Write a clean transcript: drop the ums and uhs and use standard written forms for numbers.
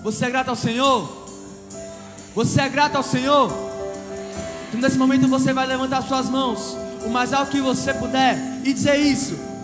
Você é grato ao Senhor? Você é grato ao Senhor? Então nesse momento você vai levantar suas mãos o mais alto que você puder e dizer isso: